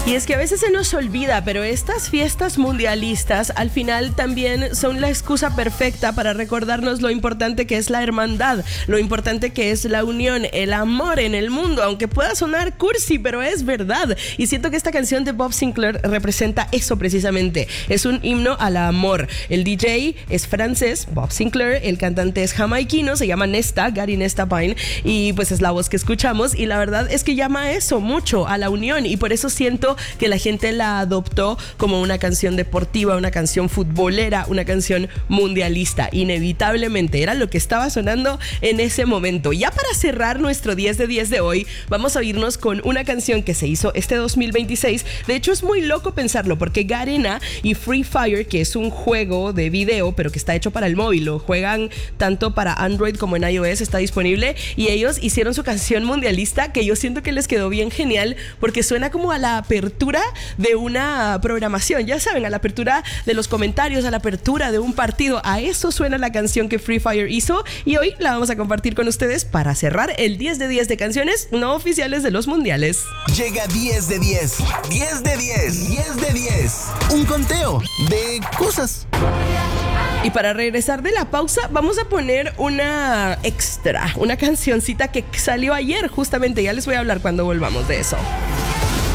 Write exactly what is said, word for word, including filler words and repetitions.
Y es que a veces se nos olvida, pero estas fiestas mundialistas al final también son la excusa perfecta para recordarnos lo importante que es la hermandad, lo importante que es la unión, el amor en el mundo, aunque pueda sonar cursi, pero es verdad. Y siento que esta canción de Bob Sinclair representa eso precisamente. Es un himno al amor. El D J es francés, Bob Sinclair, el cantante es jamaiquino, se llama Nesta, Gary Nesta Pine, y pues es la voz que escuchamos, y la verdad es que llama a eso mucho, a la unión, y por eso siento que la gente la adoptó como una canción deportiva, una canción futbolera, una canción mundialista. Inevitablemente era lo que estaba sonando en ese momento. Ya para cerrar nuestro diez de diez de hoy, vamos a irnos con una canción que se hizo este dos mil veintiséis. De hecho, es muy loco pensarlo, porque Garena y Free Fire, que es un juego de video, pero que está hecho para el móvil, lo juegan tanto para Android como en iOS, está disponible, y ellos hicieron su canción mundialista, que yo siento que les quedó bien genial, porque suena como a la apertura de una programación, ya saben, a la apertura de los comentarios, a la apertura de un partido. A eso suena la canción que Free Fire hizo, y hoy la vamos a compartir con ustedes para cerrar el diez de diez de canciones no oficiales de los mundiales. Llega diez de diez, diez de diez, diez de diez. Un conteo de cosas. Y para regresar de la pausa, vamos a poner una extra, una cancioncita que salió ayer, justamente. Ya les voy a hablar cuando volvamos de eso.